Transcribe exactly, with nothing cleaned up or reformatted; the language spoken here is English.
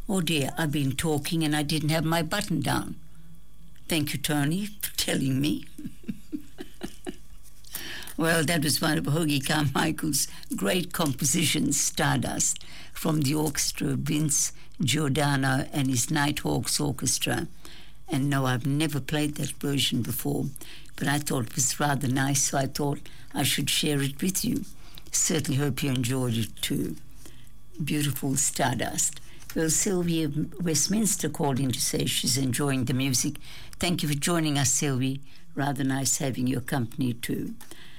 Oh dear, I've been talking and I didn't have my button down. Thank you, Tony, for telling me. Well, that was one of Hoagy Carmichael's great compositions, Stardust, from the orchestra of Vince Giordano and his Nighthawks Orchestra. And no, I've never played that version before, but I thought it was rather nice, so I thought I should share it with you. Certainly hope you enjoyed it too. Beautiful Stardust. Well, Sylvia Westminster called in to say she's enjoying the music. Thank you for joining us, Sylvie. Rather nice having your company too.